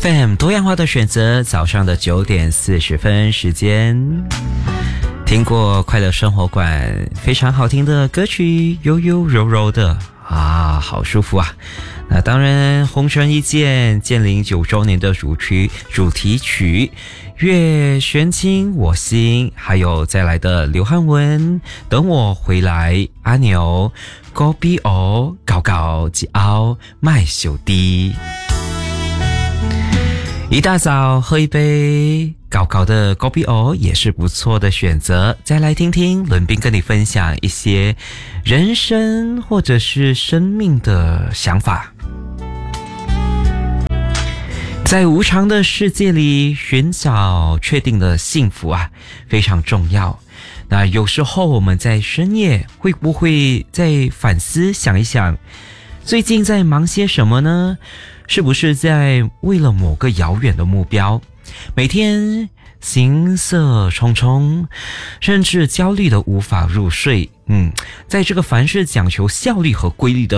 FM 多样化的选择，早上的9点40分时间，听过快乐生活馆非常好听的歌曲，悠悠柔柔的啊，好舒服啊。那当然红尘一见建林9周年的主题曲月玄清我心，还有再来的刘汉文等我回来，阿牛高比欧搞搞吉奥麦秀滴。一大早喝一杯搞搞的高比欧也是不错的选择。再来听听伦斌跟你分享一些人生或者是生命的想法。在无常的世界里寻找确定的幸福啊，非常重要。那有时候我们在深夜会不会在反思想一想，最近在忙些什么呢？是不是在为了某个遥远的目标，每天行色匆匆，甚至焦虑的无法入睡？在这个凡事讲求效率和规律的